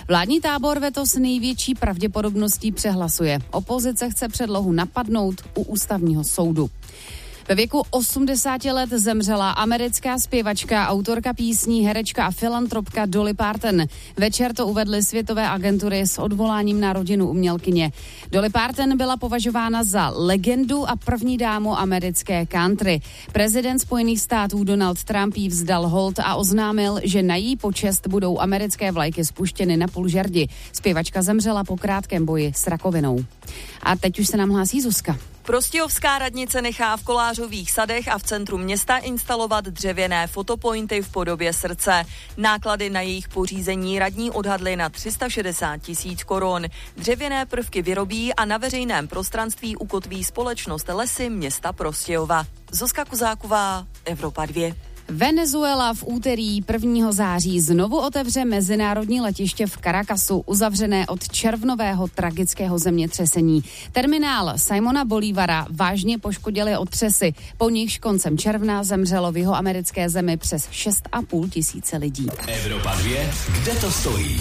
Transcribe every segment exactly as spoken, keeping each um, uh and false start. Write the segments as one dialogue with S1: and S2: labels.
S1: Vládní tábor veto s největší pravděpodobností přehlasuje. Opozice chce předlohu napadnout u ústavního soudu. Ve věku osmdesáti let zemřela americká zpěvačka, autorka písní, herečka a filantropka Dolly Parton. Večer to uvedly světové agentury s odvoláním na rodinu umělkyně. Dolly Parton byla považována za legendu a první dámu americké country. Prezident Spojených států Donald Trump jí vzdal hold a oznámil, že na její počest budou americké vlajky spuštěny na půl žerdi. Zpěvačka zemřela po krátkém boji s rakovinou. A teď už se nám hlásí Zuzka.
S2: Prostějovská radnice nechá v Kolářových sadech a v centru města instalovat dřevěné fotopointy v podobě srdce. Náklady na jejich pořízení radní odhadly na tři sta šedesát tisíc korun. Dřevěné prvky vyrobí a na veřejném prostranství ukotví společnost Lesy města Prostějova. Zuzka Kuzáková, Evropa dva.
S1: Venezuela v úterý prvního září znovu otevře mezinárodní letiště v Caracasu, uzavřené od červnového tragického zemětřesení. Terminál Simona Bolívara vážně poškodily otřesy, po nichž koncem června zemřelo v jihoamerické zemi přes šest a půl tisíce lidí.
S3: Evropa dva, kde to stojí?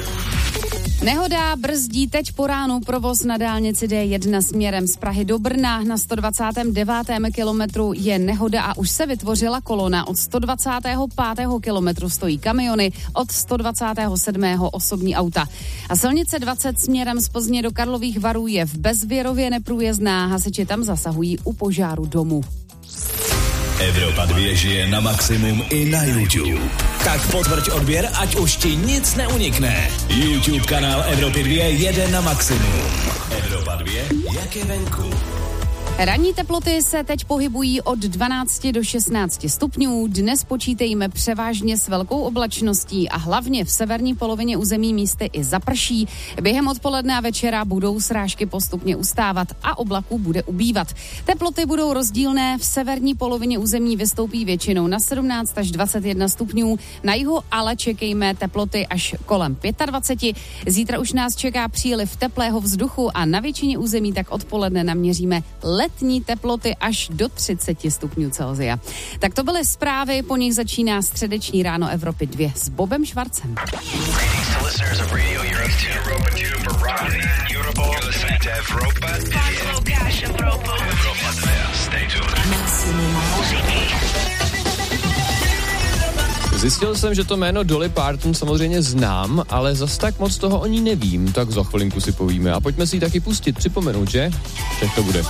S1: Nehoda brzdí teď po ránu provoz na dálnici D jedna směrem z Prahy do Brna. Na sto dvacátém devátém kilometru je nehoda a už se vytvořila kolona. Od sto dvacátého pátého kilometru stojí kamiony, od sto dvacátého sedmého osobní auta. A silnice dvacet směrem z Plzně do Karlových Varů je v Bezvěrově neprůjezdná. Hasiči tam zasahují u požáru domu.
S3: Evropa dva žije na maximum i na YouTube. Tak potvrď odběr, ať už ti nic neunikne. YouTube kanál Evropy dva jede na maximum. Evropa dva, jak je venku.
S1: Ranní teploty se teď pohybují od dvanácti do šestnácti stupňů. Dnes počítejme převážně s velkou oblačností a hlavně v severní polovině území místy i zaprší. Během odpoledne a večera budou srážky postupně ustávat a oblaků bude ubývat. Teploty budou rozdílné, v severní polovině území vystoupí většinou na sedmnáct až dvacet jedna stupňů. Na jihu ale čekejme teploty až kolem dvacet pět. Zítra už nás čeká příliv teplého vzduchu a na většině území tak odpoledne naměříme letní teploty až do třicet stupňů Celsia. Tak to byly zprávy, po nich začíná středeční ráno Evropy dva s Bobem Švarcem.
S4: Zjistil jsem, že to jméno Dolly Parton samozřejmě znám, ale zas tak moc toho o ní nevím, tak za chvilinku si povíme. A pojďme si ji taky pustit, připomenout, že? Tak to bude.